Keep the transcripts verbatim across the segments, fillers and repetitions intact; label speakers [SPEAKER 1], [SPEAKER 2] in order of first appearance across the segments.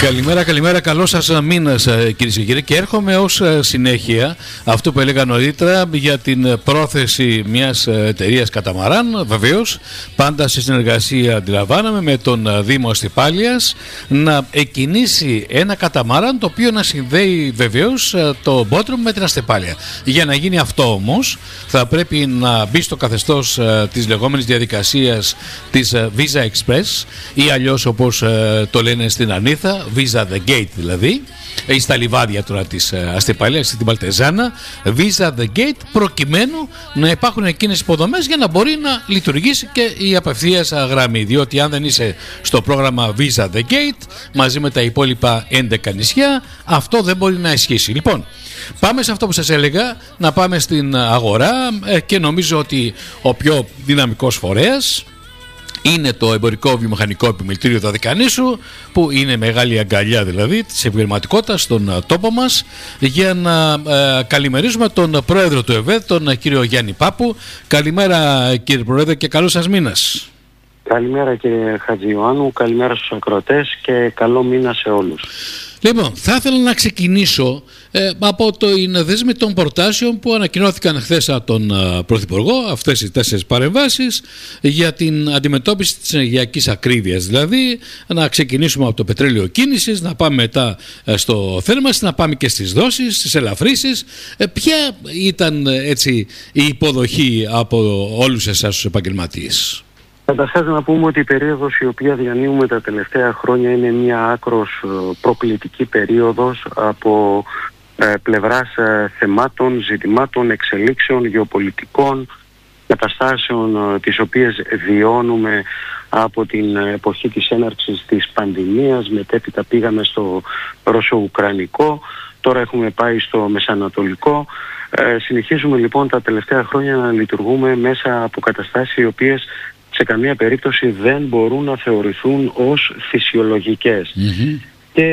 [SPEAKER 1] Καλημέρα, καλημέρα, καλό σας μήνας κυρίες και κύριοι. Και έρχομαι ως συνέχεια αυτό που έλεγα νωρίτερα για την πρόθεση μιας εταιρείας καταμαράν, βεβαίως πάντα σε συνεργασία, αντιλαμβάνομαι, με τον Δήμο Αστυπάλειας, να εκκινήσει ένα καταμαράν το οποίο να συνδέει βεβαίως το Μπότρομ με την Αστυπάλεια. Για να γίνει αυτό όμως θα πρέπει να μπει στο καθεστώς της λεγόμενης διαδικασίας της Visa Express ή αλλιώς όπως το λένε στην Ανήθα, Visa the Gate δηλαδή, ή στα λιβάδια τώρα της Αστυπαλίας, στην Παλτεζάνα, Visa the Gate, προκειμένου να υπάρχουν εκείνες υποδομές για να μπορεί να λειτουργήσει και η απευθείας γραμμή. Διότι αν δεν είσαι στο πρόγραμμα Visa the Gate μαζί με τα υπόλοιπα έντεκα νησιά, αυτό δεν μπορεί να ισχύσει. Λοιπόν, πάμε σε αυτό που σας έλεγα, να πάμε στην αγορά και νομίζω ότι ο πιο δυναμικός φορέας είναι το εμπορικό βιομηχανικό επιμελητήριο Δωδεκανήσου, που είναι μεγάλη αγκαλιά δηλαδή της επιχειρηματικότητας στον τόπο μας, για να ε, καλημερίσουμε τον πρόεδρο του ΕΒΕΔ, τον κύριο Γιάννη Πάπου. Καλημέρα κύριε πρόεδρε και καλό σας μήνας.
[SPEAKER 2] Καλημέρα κύριε Χατζιωάννου, καλημέρα στους ακροατές και καλό μήνα σε όλους.
[SPEAKER 1] Λοιπόν, θα ήθελα να ξεκινήσω ε, από το δέσμη των προτάσεων που ανακοινώθηκαν χθες από τον ε, Πρωθυπουργό, αυτές οι τέσσερις παρεμβάσεις για την αντιμετώπιση της ενεργειακής ακρίβειας. Δηλαδή, να ξεκινήσουμε από το πετρέλαιο κίνησης, να πάμε μετά ε, στο θέρμανση, να πάμε και στις δόσεις, στις ελαφρύσεις. Ε, ποια ήταν έτσι η υποδοχή από όλους εσάς τους επαγγελματίες?
[SPEAKER 2] Καταρχάς να πούμε ότι η περίοδος η οποία διανύουμε τα τελευταία χρόνια είναι μια άκρος προκλητική περίοδος από ε, πλευράς ε, θεμάτων, ζητημάτων, εξελίξεων, γεωπολιτικών καταστάσεων ε, τις οποίες βιώνουμε από την εποχή της έναρξης της πανδημίας, μετέπειτα πήγαμε στο Ρωσο-Ουκρανικό, τώρα έχουμε πάει στο Μεσανατολικό. Ε, συνεχίζουμε λοιπόν τα τελευταία χρόνια να λειτουργούμε μέσα από καταστάσεις οι οποίες σε καμία περίπτωση δεν μπορούν να θεωρηθούν ως φυσιολογικές. Mm-hmm. Και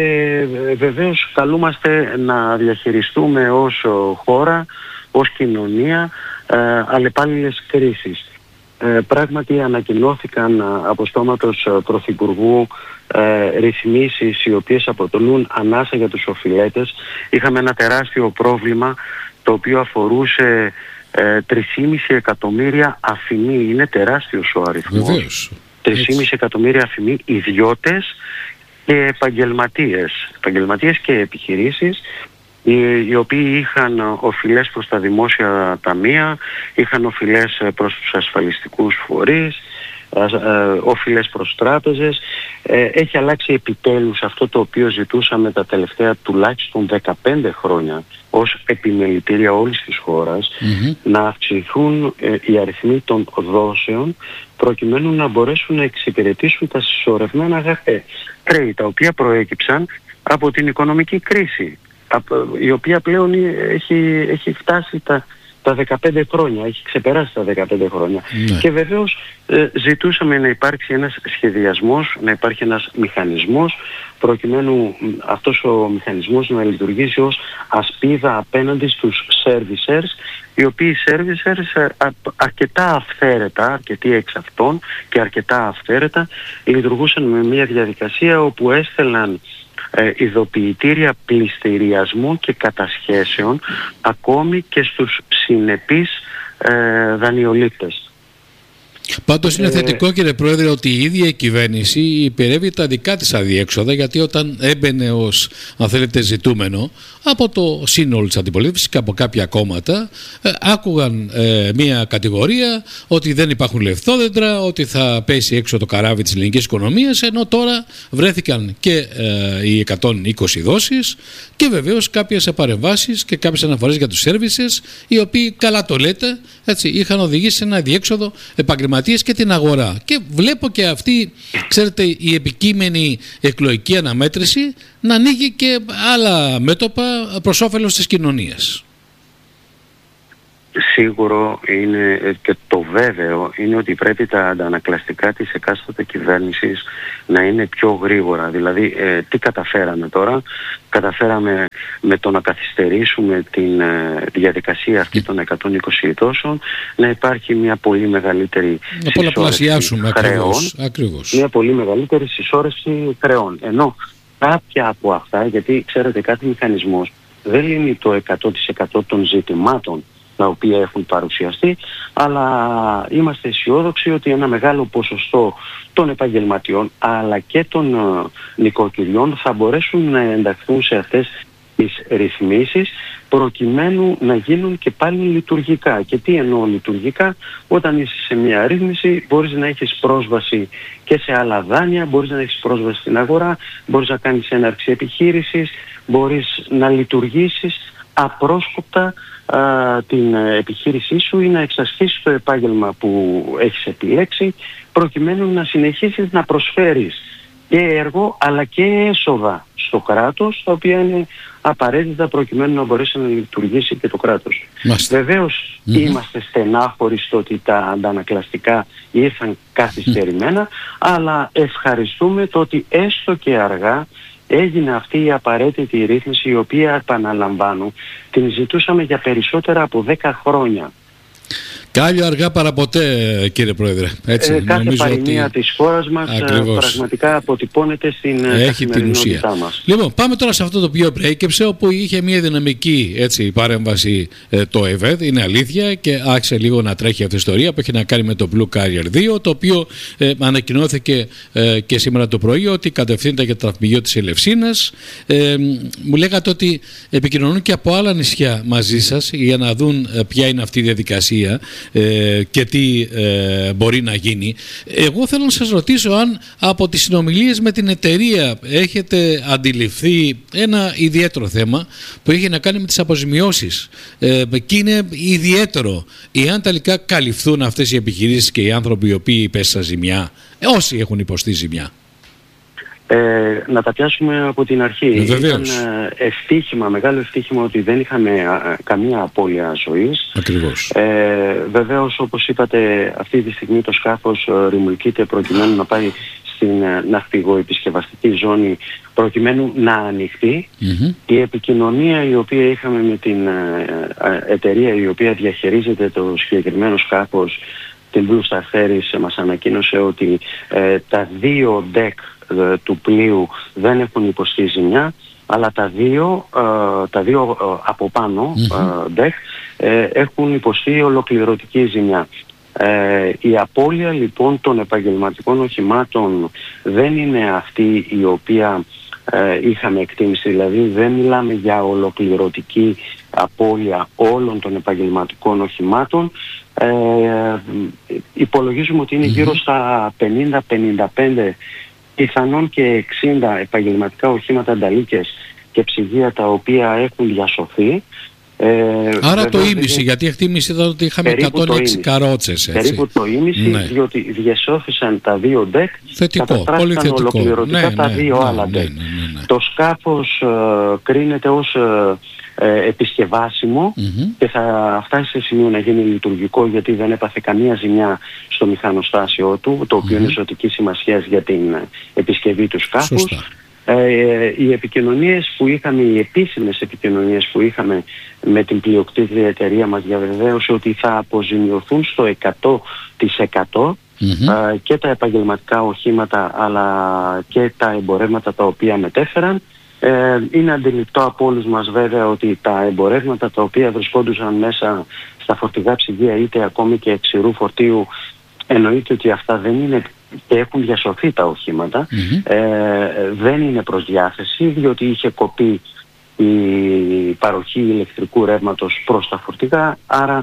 [SPEAKER 2] βεβαίως καλούμαστε να διαχειριστούμε ως χώρα, ως κοινωνία, ε, αλλεπάλληλες κρίσεις. Ε, πράγματι ανακοινώθηκαν από στόματος Πρωθυπουργού ε, ρυθμίσεις οι οποίες αποτελούν ανάσα για τους οφειλέτες. Είχαμε ένα τεράστιο πρόβλημα το οποίο αφορούσε Ε, τρία κόμμα πέντε εκατομμύρια αφημί, είναι τεράστιος ο αριθμός. τρία κόμμα πέντε εκατομμύρια αφημί, ιδιώτες και επαγγελματίες, επαγγελματίες και επιχειρήσεις, οι, οι οποίοι είχαν οφειλές προς τα δημόσια ταμεία, είχαν οφειλές προς τους ασφαλιστικούς φορείς, οφειλές προς τράπεζες. Ε, έχει αλλάξει επιτέλους αυτό το οποίο ζητούσαμε τα τελευταία τουλάχιστον δεκαπέντε χρόνια ως επιμελητήρια όλης της χώρας, mm-hmm. να αυξηθούν ε, οι αριθμοί των δόσεων προκειμένου να μπορέσουν να εξυπηρετήσουν τα συσσωρευμένα χρέη τα οποία προέκυψαν από την οικονομική κρίση, η οποία πλέον έχει, έχει φτάσει τα τα δεκαπέντε χρόνια, έχει ξεπεράσει τα δεκαπέντε χρόνια. Ναι. Και βεβαίως ε, ζητούσαμε να υπάρξει ένας σχεδιασμός, να υπάρχει ένας μηχανισμός, προκειμένου αυτός ο μηχανισμός να λειτουργήσει ως ασπίδα απέναντι στους servicers, οι οποίοι servicers α, αρκετά αυθαίρετα, αρκετοί εξ αυτών και αρκετά αυθαίρετα λειτουργούσαν με μια διαδικασία όπου έστελναν Ε, ειδοποιητήρια πληστηριασμού και κατασχέσεων ακόμη και στους συνεπείς ε, δανειολήπτες.
[SPEAKER 1] Πάντως είναι ε... θετικό κύριε Πρόεδρε ότι η ίδια η κυβέρνηση υπερεύει τα δικά της αδιέξοδα, γιατί όταν έμπαινε ως, αν θέλετε, ζητούμενο από το σύνολο της αντιπολίτευσης και από κάποια κόμματα, ε, άκουγαν ε, μια κατηγορία ότι δεν υπάρχουν λεφτόδεντρα, ότι θα πέσει έξω το καράβι της ελληνικής οικονομίας, ενώ τώρα βρέθηκαν και ε, οι εκατόν είκοσι δόσεις και βεβαίως κάποιες παρεμβάσεις και κάποιες αναφορές για τους services, οι οποίοι, καλά το λέτε, έτσι, είχαν οδηγήσει σε ένα διέξοδο επαγγελματίες και την αγορά. Και βλέπω και αυτή, ξέρετε, η επικείμενη εκλογική αναμέτρηση να ανοίγει και άλλα μέτωπα προς όφελος της κοινωνίας.
[SPEAKER 2] Σίγουρο είναι και το βέβαιο είναι ότι πρέπει τα αντανακλαστικά της εκάστοτε κυβέρνησης να είναι πιο γρήγορα. Δηλαδή ε, τι καταφέραμε τώρα? Καταφέραμε με το να καθυστερήσουμε την ε, διαδικασία αυτή των εκατόν είκοσι δόσεων να υπάρχει μια πολύ μεγαλύτερη
[SPEAKER 1] συσσόρευση χρεών. Ακριβώς, ακριβώς.
[SPEAKER 2] Μια πολύ μεγαλύτερη συσσόρευση χρεών. Ενώ κάποια από αυτά, γιατί ξέρετε κάθε μηχανισμός δεν λύνει το εκατό τοις εκατό των ζητημάτων τα οποία έχουν παρουσιαστεί, αλλά είμαστε αισιόδοξοι ότι ένα μεγάλο ποσοστό των επαγγελματιών αλλά και των uh, νοικοκυριών θα μπορέσουν να ενταχθούν σε αυτές τις ρυθμίσεις προκειμένου να γίνουν και πάλι λειτουργικά. Και τι εννοώ λειτουργικά? Όταν είσαι σε μια ρύθμιση μπορείς να έχεις πρόσβαση και σε άλλα δάνεια, μπορείς να έχεις πρόσβαση στην αγορά, μπορείς να κάνεις έναρξη επιχείρησης, μπορείς να λειτουργήσεις απρόσκοπτα α, την επιχείρησή σου ή να εξασκήσεις το επάγγελμα που έχεις επιλέξει προκειμένου να συνεχίσεις να προσφέρεις και έργο αλλά και έσοδα στο κράτος, τα οποία είναι απαραίτητα προκειμένου να μπορέσει να λειτουργήσει και το κράτος. Βεβαίως mm-hmm. είμαστε στενάχωροι στο ότι τα αντανακλαστικά ήρθαν καθυστερημένα, mm-hmm. αλλά ευχαριστούμε το ότι έστω και αργά έγινε αυτή η απαραίτητη ρύθμιση, η οποία, επαναλαμβάνω, την ζητούσαμε για περισσότερα από δέκα χρόνια.
[SPEAKER 1] Κάλλιο αργά παρά ποτέ, κύριε Πρόεδρε. Έτσι,
[SPEAKER 2] ε, κάθε παροιμία ότι... της χώρας μας ακριβώς πραγματικά αποτυπώνεται στην καθημερινότητά μας.
[SPEAKER 1] Λοιπόν, πάμε τώρα σε αυτό το οποίο προέκυψε, όπου είχε μια δυναμική έτσι, παρέμβαση ε, το ΕΒΕΔ, είναι αλήθεια, και άρχισε λίγο να τρέχει αυτή η ιστορία που έχει να κάνει με το Blue Carrier δύο, το οποίο ε, ανακοινώθηκε ε, και σήμερα το πρωί ότι κατευθύνεται για το τραυπηγείο της Ελευσίνας. Ε, μου λέγατε ότι επικοινωνούν και από άλλα νησιά μαζί σας για να δουν ε, ποια είναι αυτή η διαδικασία Ε, και τι ε, μπορεί να γίνει. Εγώ θέλω να σας ρωτήσω αν από τις συνομιλίες με την εταιρεία έχετε αντιληφθεί ένα ιδιαίτερο θέμα που έχει να κάνει με τις αποζημιώσεις ε, και είναι ιδιαίτερο εάν τελικά καλυφθούν αυτές οι επιχειρήσεις και οι άνθρωποι οι οποίοι υπέστησαν ζημιά, όσοι έχουν υποστεί ζημιά.
[SPEAKER 2] Ε, να τα πιάσουμε από την αρχή.
[SPEAKER 1] Βεβαίως.
[SPEAKER 2] Ήταν ευτύχημα, μεγάλο ευτύχημα ότι δεν είχαμε α, καμία απώλεια ζωής.
[SPEAKER 1] Ακριβώς.
[SPEAKER 2] Ε, βεβαίως, όπως είπατε, αυτή τη στιγμή το σκάφος ε, ρημουλκείται προκειμένου να πάει στην ε, ναυπηγοεπισκευαστική ζώνη προκειμένου να ανοιχτεί. Mm-hmm. Η επικοινωνία η οποία είχαμε με την ε, ε, εταιρεία η οποία διαχειρίζεται το συγκεκριμένο σκάφος, την Blue Star Ferries, μας ανακοίνωσε ότι ε, τα δύο ντεκ του πλοίου δεν έχουν υποστεί ζημιά, αλλά τα δύο, ε, τα δύο ε, από πάνω mm-hmm. ε, ε, έχουν υποστεί ολοκληρωτική ζημιά. Ε, η απώλεια λοιπόν των επαγγελματικών οχημάτων δεν είναι αυτή η οποία ε, είχαμε εκτίμηση, δηλαδή δεν μιλάμε για ολοκληρωτική απώλεια όλων των επαγγελματικών οχημάτων. Ε, υπολογίζουμε ότι είναι mm-hmm. γύρω στα πενήντα με πενήντα πέντε, πιθανόν και εξήντα επαγγελματικά οχήματα, νταλίκες και ψυγεία τα οποία έχουν διασωθεί. Ε,
[SPEAKER 1] Άρα το ίμιση, γιατί η εκτίμηση ήταν ότι είχαμε εκατόν έξι καρότσες. Έτσι.
[SPEAKER 2] Περίπου το ίμιση, ναι. Διότι διασώθησαν τα δύο ντεκ, καταστράφηκαν ολοκληρωτικά ναι, ναι, τα δύο ναι, άλλα ντεκ. Ναι, ναι, ναι, ναι. Το σκάφος ε, κρίνεται ως ε, ε, επισκευάσιμο mm-hmm. και θα φτάσει σε σημείο να γίνει λειτουργικό, γιατί δεν έπαθε καμία ζημιά στο μηχανοστάσιο του, το οποίο mm-hmm. είναι ζωτικής σημασίας για την επισκευή του σκάφους. Σωστά. Ε, οι επικοινωνίες που είχαμε, οι επίσημες επικοινωνίες που είχαμε με την πλειοκτήτρια εταιρεία μας διαβεβαίωσε ότι θα αποζημιωθούν στο εκατό τοις εκατό mm-hmm. ε, και τα επαγγελματικά οχήματα αλλά και τα εμπορεύματα τα οποία μετέφεραν. Ε, είναι αντιληπτό από όλους μας βέβαια ότι τα εμπορεύματα τα οποία βρισκόντουσαν μέσα στα φορτηγά ψυγεία είτε ακόμη και ξηρού φορτίου, εννοείται ότι αυτά δεν είναι και έχουν διασωθεί τα οχήματα, mm-hmm. ε, δεν είναι προς διάθεση, διότι είχε κοπεί η παροχή ηλεκτρικού ρεύματος προς τα φορτηγά, άρα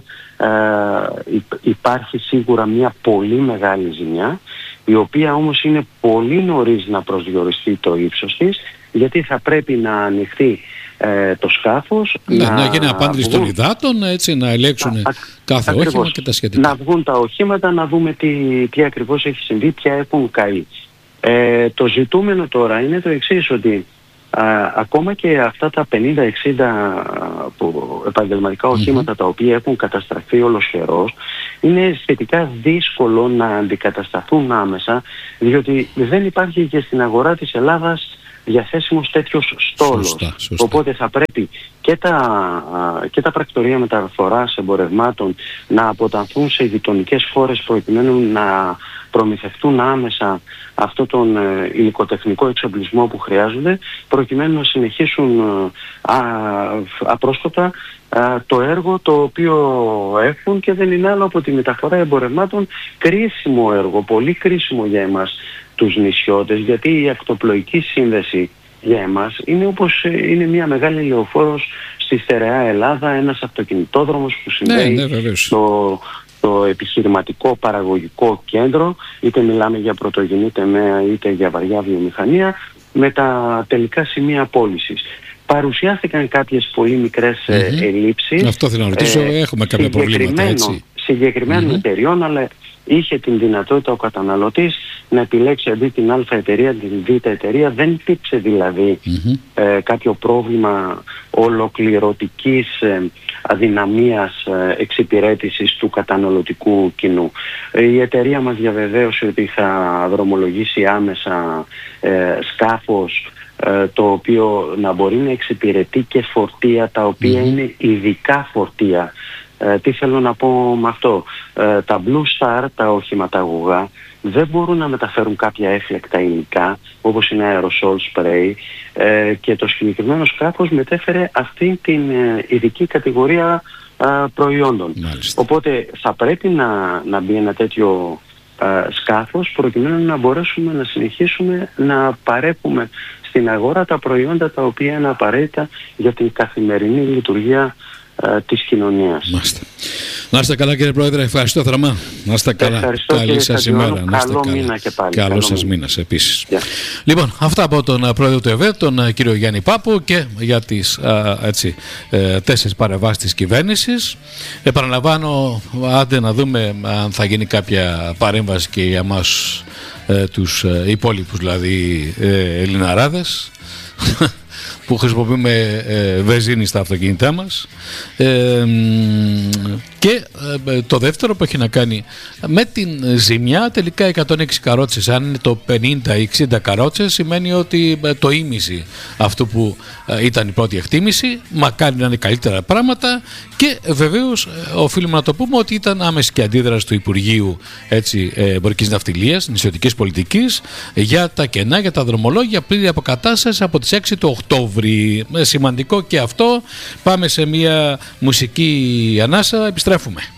[SPEAKER 2] ε, υπάρχει σίγουρα μια πολύ μεγάλη ζημιά, η οποία όμως είναι πολύ νωρίς να προσδιοριστεί το ύψος της, γιατί θα πρέπει να ανοιχτεί ε, το σκάφος,
[SPEAKER 1] ναι, να, να γίνει απάντηση των υδάτων, έτσι, να ελέγξουν α, κάθε ακριβώς, όχημα και τα σχετικά.
[SPEAKER 2] Να βγουν τα οχήματα, να δούμε τι, τι ακριβώς έχει συμβεί, ποια έχουν καεί. Ε, το ζητούμενο τώρα είναι το εξής, ότι α, ακόμα και αυτά τα πενήντα εξήντα επαγγελματικά οχήματα mm-hmm. τα οποία έχουν καταστραφεί ολοσχερός, είναι σχετικά δύσκολο να αντικατασταθούν άμεσα, διότι δεν υπάρχει και στην αγορά της Ελλάδας διαθέσιμος τέτοιος στόλος. Σωστά, σωστά. Οπότε θα πρέπει και τα, και τα πρακτορεία μεταφοράς εμπορευμάτων να αποτανθούν σε γειτονικές χώρες προκειμένου να προμηθευτούν άμεσα αυτό τον ε, υλικοτεχνικό εξοπλισμό που χρειάζονται, προκειμένου να συνεχίσουν ε, α, απρόσκοπτα α, το έργο το οποίο έχουν, και δεν είναι άλλο από τη μεταφορά εμπορευμάτων. Κρίσιμο έργο, πολύ κρίσιμο για εμάς τους νησιώτες, γιατί η ακτοπλοϊκή σύνδεση για εμάς είναι όπως είναι μια μεγάλη λεωφόρος στη στερεά Ελλάδα, ένας αυτοκινητόδρομος που συνδέει
[SPEAKER 1] ναι, ναι,
[SPEAKER 2] το, το επιχειρηματικό παραγωγικό κέντρο, είτε μιλάμε για πρωτογενή τομέα είτε για βαριά βιομηχανία, με τα τελικά σημεία πώλησης. Παρουσιάστηκαν κάποιες πολύ μικρές mm-hmm. ελλείψεις.
[SPEAKER 1] Αυτό θέλω να ρωτήσω, ε, έχουμε κάποια προβλήματα, έτσι.
[SPEAKER 2] Συγκεκριμένων mm-hmm. εταιριών, αλλά είχε την δυνατότητα ο καταναλωτής να επιλέξει αντί την Α εταιρεία την Β εταιρεία. Δεν υπήρξε δηλαδή mm-hmm. ε, κάποιο πρόβλημα ολοκληρωτικής ε, αδυναμίας ε, εξυπηρέτησης του καταναλωτικού κοινού. Ε, η εταιρεία μας διαβεβαίωσε ότι θα δρομολογήσει άμεσα ε, σκάφος ε, το οποίο να μπορεί να εξυπηρετεί και φορτία τα οποία mm-hmm. είναι ειδικά φορτία. Ε, τι θέλω να πω με αυτό? Ε, τα Blue Star, τα οχηματαγωγά, δεν μπορούν να μεταφέρουν κάποια έφλεκτα υλικά, όπως είναι aerosol spray, ε, και το συγκεκριμένο σκάφος μετέφερε αυτή την ε, ειδική κατηγορία ε, προϊόντων. Μάλιστα. Οπότε θα πρέπει να, να μπει ένα τέτοιο ε, σκάφος, προκειμένου να μπορέσουμε να συνεχίσουμε να παρέχουμε στην αγορά τα προϊόντα τα οποία είναι απαραίτητα για την καθημερινή λειτουργία της κοινωνίας.
[SPEAKER 1] Μάλιστα. Να είστε καλά, κύριε Πρόεδρε, ευχαριστώ θερμά. Να είστε καλά.
[SPEAKER 2] Ευχαριστώ,
[SPEAKER 1] καλή σας ημέρα. Να είστε
[SPEAKER 2] καλό
[SPEAKER 1] καλά.
[SPEAKER 2] Μήνα και πάλι.
[SPEAKER 1] Καλό σας μήνας επίσης.
[SPEAKER 2] Yeah.
[SPEAKER 1] Λοιπόν, αυτά από τον Πρόεδρο του ΕΒΕ, τον κύριο Γιάννη Πάπου, και για τις α, έτσι, ε, τέσσερις παρεμβάσεις της κυβέρνησης. Επαναλαμβάνω, άντε να δούμε αν θα γίνει κάποια παρέμβαση και για εμάς ε, τους ε, υπόλοιπους, δηλαδή ε, Ελληναράδες που χρησιμοποιούμε ε, βενζίνη στα αυτοκίνητά μας. Ε, και ε, το δεύτερο που έχει να κάνει με την ζημιά, τελικά εκατόν έξι καρότσες, αν είναι το πενήντα ή εξήντα καρότσες, σημαίνει ότι ε, το ίμιση αυτού που ε, ήταν η πρώτη εκτίμηση, μακάρι να είναι καλύτερα πράγματα, και βεβαίως ε, οφείλουμε να το πούμε ότι ήταν άμεση και αντίδραση του Υπουργείου έτσι, ε, Εμπορικής Ναυτιλίας, Νησιωτικής Πολιτικής, για τα κενά, για τα δρομολόγια, πλήρη αποκατάσταση από τις έξι του Οκτώβρη. Σημαντικό και αυτό. Πάμε σε μια μουσική ανάσα, επιστρέφουμε.